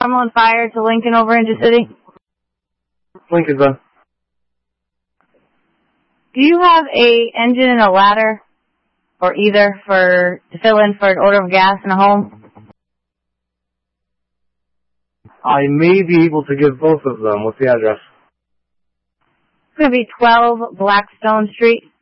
Normal and Fire to Lincoln over into City? Lincoln's on. Do you have a engine and a ladder, or either, to fill in for an order of gas in a home? I may be able to give both of them. What's the address? It's going to be 12 Blackstone Street.